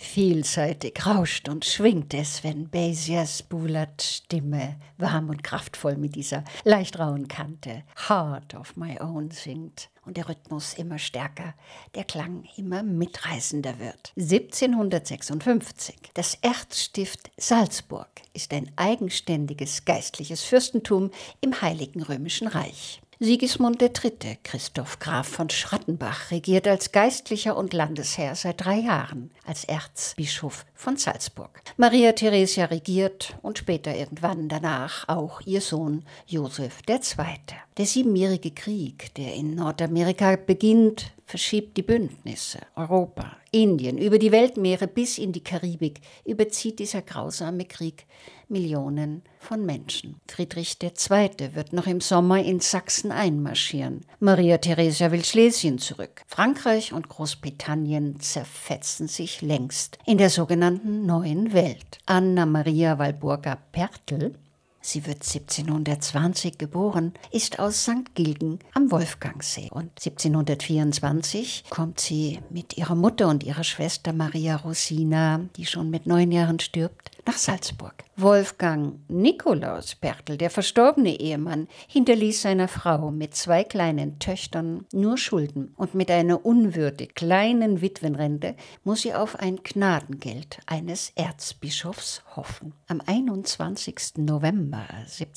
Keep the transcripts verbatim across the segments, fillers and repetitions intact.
Vielseitig rauscht und schwingt es, wenn Basias Bulats Stimme warm und kraftvoll mit dieser leicht rauen Kante Heart of My Own singt und der Rhythmus immer stärker, der Klang immer mitreißender wird. siebzehnhundertsechsundfünfzig. Das Erzstift Salzburg ist ein eigenständiges geistliches Fürstentum im Heiligen Römischen Reich. Sigismund der Dritte., Christoph Graf von Schrattenbach, regiert als Geistlicher und Landesherr seit drei Jahren als Erzbischof von Salzburg. Maria Theresia regiert und später irgendwann danach auch ihr Sohn Josef der Zweite. Der Siebenjährige Krieg, der in Nordamerika beginnt, verschiebt die Bündnisse. Europa, Indien, über die Weltmeere bis in die Karibik überzieht dieser grausame Krieg Millionen von Menschen. Friedrich der Zweite. wird noch im Sommer in Sachsen einmarschieren. Maria Theresia will Schlesien zurück. Frankreich und Großbritannien zerfetzen sich längst in der sogenannten Neuen Welt. Anna Maria Walburga-Pertl, sie wird siebzehnhundertzwanzig geboren, ist aus Sankt Gilgen am Wolfgangsee. Und siebzehnhundertvierundzwanzig kommt sie mit ihrer Mutter und ihrer Schwester Maria Rosina, die schon mit neun Jahren stirbt, nach Salzburg. Wolfgang Nikolaus Pertl, der verstorbene Ehemann, hinterließ seiner Frau mit zwei kleinen Töchtern nur Schulden. Und mit einer unwürdig kleinen Witwenrente muss sie auf ein Gnadengeld eines Erzbischofs hoffen. Am einundzwanzigsten November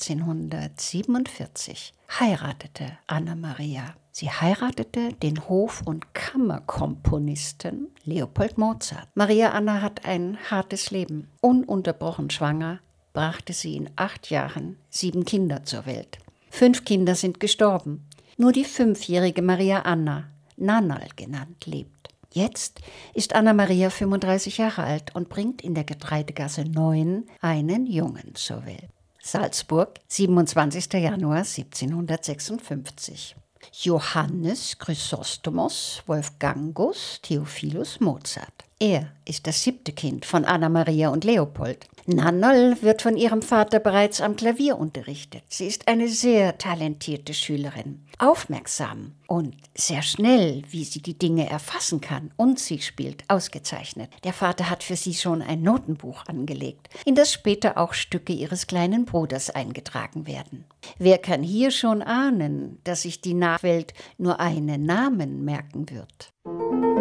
siebzehnhundertsiebenundvierzig heiratete Anna Maria. Sie heiratete den Hof- und Kammerkomponisten Leopold Mozart. Maria Anna hat ein hartes Leben. Ununterbrochen schwanger brachte sie in acht Jahren sieben Kinder zur Welt. Fünf Kinder sind gestorben. Nur die fünfjährige Maria Anna, Nannal genannt, lebt. Jetzt ist Anna Maria fünfunddreißig Jahre alt und bringt in der Getreidegasse neun einen Jungen zur Welt. Salzburg, siebenundzwanzigster Januar siebzehnhundertsechsundfünfzig. Johannes Chrysostomos Wolfgangus Theophilus Mozart. Er ist das siebte Kind von Anna Maria und Leopold. Nannal wird von ihrem Vater bereits am Klavier unterrichtet. Sie ist eine sehr talentierte Schülerin, aufmerksam und sehr schnell, wie sie die Dinge erfassen kann. Und sie spielt ausgezeichnet. Der Vater hat für sie schon ein Notenbuch angelegt, in das später auch Stücke ihres kleinen Bruders eingetragen werden. Wer kann hier schon ahnen, dass sich die Nachwelt nur einen Namen merken wird?